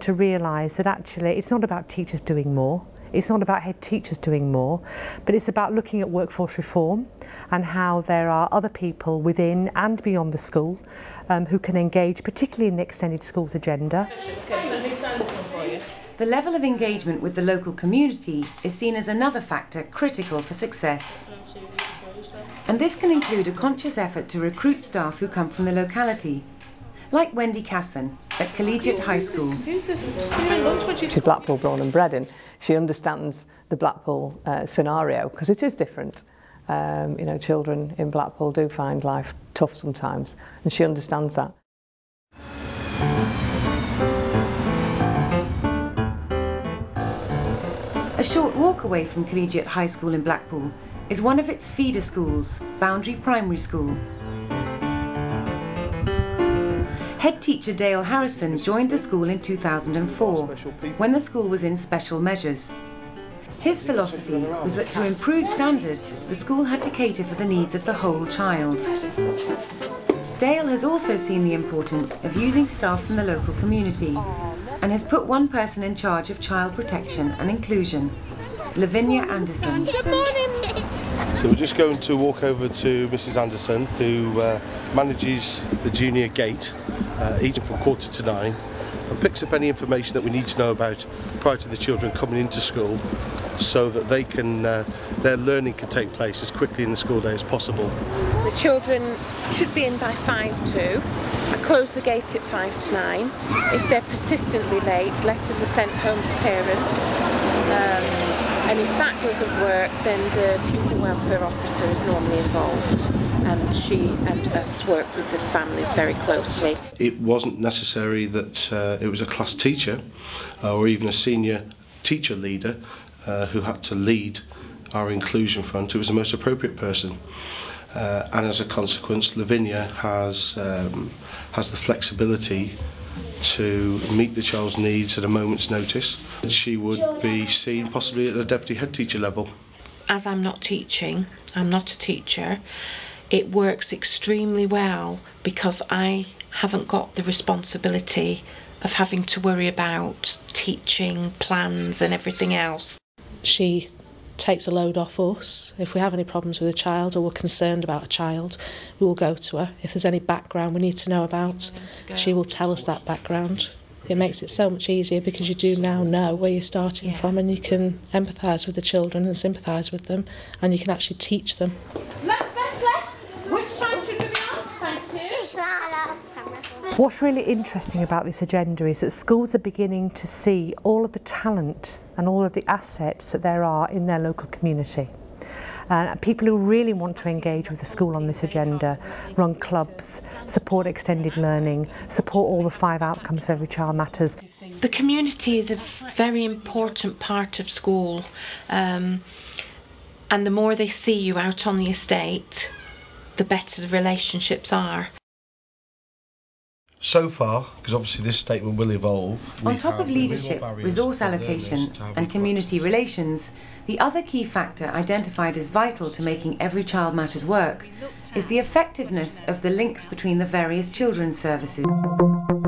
to realise that actually it's not about teachers doing more, it's not about head teachers doing more, but it's about looking at workforce reform and how there are other people within and beyond the school who can engage, particularly in the extended schools agenda. The level of engagement with the local community is seen as another factor critical for success. And this can include a conscious effort to recruit staff who come from the locality, like Wendy Casson at Collegiate High School. She's Blackpool born and bred, and she understands the Blackpool scenario, because it is different. You know, children in Blackpool do find life tough sometimes, and she understands that. A short walk away from Collegiate High School in Blackpool is one of its feeder schools, Boundary Primary School. Head teacher Dale Harrison joined the school in 2004, when the school was in special measures. His philosophy was that to improve standards, the school had to cater for the needs of the whole child. Dale has also seen the importance of using staff from the local community and has put one person in charge of child protection and inclusion, Lavinia Anderson. Good morning. So we're just going to walk over to Mrs. Anderson, who manages the junior gate, each from 9:15, and picks up any information that we need to know about prior to the children coming into school, so that they can, their learning can take place as quickly in the school day as possible. The children should be in by 5:02. I close the gate at 8:55. If they're persistently late, letters are sent home to parents. And if that doesn't work, then the pupil welfare officer is normally involved, and she and us work with the families very closely. It wasn't necessary that it was a class teacher or even a senior teacher leader who had to lead our inclusion front. It was the most appropriate person, and as a consequence, Lavinia has the flexibility to meet the child's needs at a moment's notice. She would be seen possibly at the deputy head teacher level. As I'm not teaching, I'm not a teacher, it works extremely well because I haven't got the responsibility of having to worry about teaching plans and everything else. She takes a load off us. If we have any problems with a child or we're concerned about a child, we will go to her. If there's any background we need to know about, she will tell us that background. It makes it so much easier because you do now know where you're starting from, and you can empathise with the children and sympathise with them, and you can actually teach them. Left. Which side should we be on? Thank you. What's really interesting about this agenda is that schools are beginning to see all of the talent and all of the assets that there are in their local community. People who really want to engage with the school on this agenda run clubs, support extended learning, support all the 5 outcomes of Every Child Matters. The community is a very important part of school, and the more they see you out on the estate, the better the relationships are. So far, because obviously this statement will evolve. On top of leadership, resource allocation and community relations, the other key factor identified as vital to making Every Child Matters work is the effectiveness of the links between the various children's services.